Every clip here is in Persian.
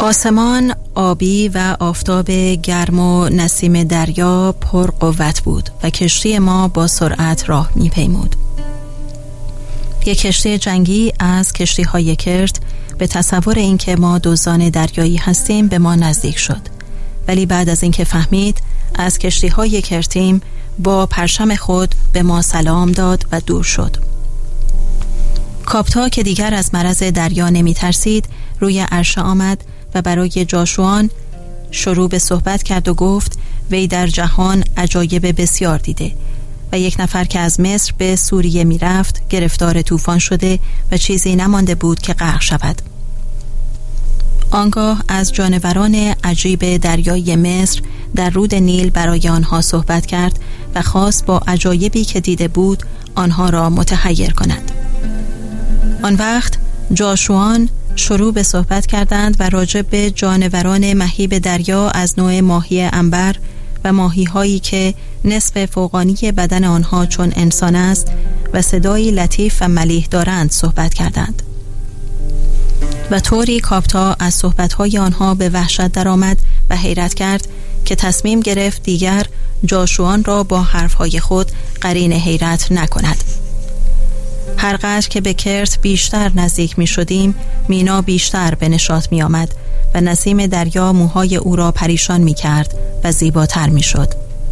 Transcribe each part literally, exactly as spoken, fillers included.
آسمان آبی و آفتاب گرم و نسیم دریا پر قوت بود و کشتی ما با سرعت راه می پیمود. یک کشتی جنگی از کشتی های کرت به تصور اینکه ما دزدان دریایی هستیم به ما نزدیک شد، ولی بعد از اینکه فهمید از کشتی های کرتیم با پرچم خود به ما سلام داد و دور شد. کاپتا که دیگر از مرض دریا نمی ترسید روی عرشه آمد و برای جاشوان شروع به صحبت کرد و گفت وی در جهان عجایب بسیار دیده و یک نفر که از مصر به سوریه می رفت گرفتار طوفان شده و چیزی نمانده بود که غرق شود. آنگاه از جانوران عجیب دریای مصر در رود نیل برای آنها صحبت کرد و خواست با عجایبی که دیده بود آنها را متحیر کند. آن وقت جاشوان شروع به صحبت کردند و راجع به جانوران مهیب دریا از نوع ماهی عنبر و ماهی هایی که نصف فوقانی بدن آنها چون انسان است و صدایی لطیف و ملیح دارند صحبت کردند. و طوری کاپتا از صحبت‌های آنها به وحشت درآمد و حیرت کرد که تصمیم گرفت دیگر جاشوان را با حرفهای خود قرین حیرت نکند. هر قدر که به کرت بیشتر نزدیک می شدیم مینا بیشتر به نشاط می آمد و نسیم دریا موهای او را پریشان می کرد و زیباتر می شد.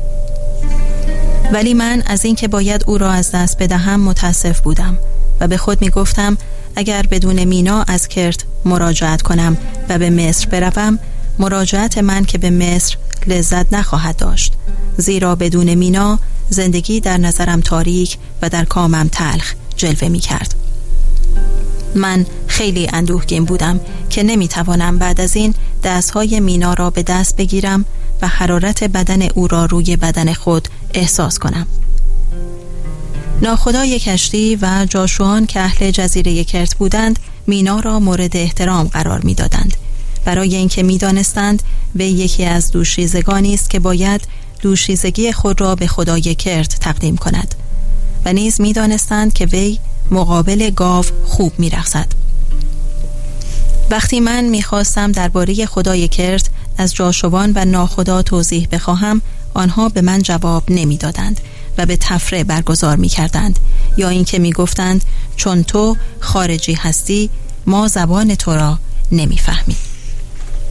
ولی من از این که باید او را از دست بدهم متاسف بودم و به خود می گفتم اگر بدون مینا از کرت مراجعت کنم و به مصر بروم، مراجعت من که به مصر لذت نخواهد داشت، زیرا بدون مینا زندگی در نظرم تاریک و در کامم تلخ جلوه می کرد. من خیلی اندوهگین بودم که نمی توانم بعد از این دستهای مینا را به دست بگیرم و حرارت بدن او را روی بدن خود احساس کنم. ناخدای کشتی و جاشوان که اهل جزیره کرت بودند مینا را مورد احترام قرار می دادند، برای اینکه می دانستند وی یکی از دوشیزگانی است که باید دوشیزگی خود را به خدای کرت تقدیم کند و نیز می دانستند که وی مقابل گاو خوب می رقصد. وقتی من می خواستم درباره خدای کرت از جاشوان و ناخدا توضیح بخواهم، آنها به من جواب نمی دادند و به تفره برگزار می کردند یا اینکه می گفتند چون تو خارجی هستی ما زبان تو را نمی فهمیم.